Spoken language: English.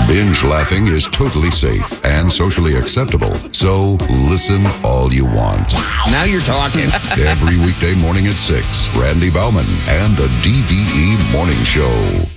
Binge laughing is totally safe and socially acceptable, so listen all you want. Now you're talking. Every weekday morning at 6, Randy Bauman and the DVE Morning Show.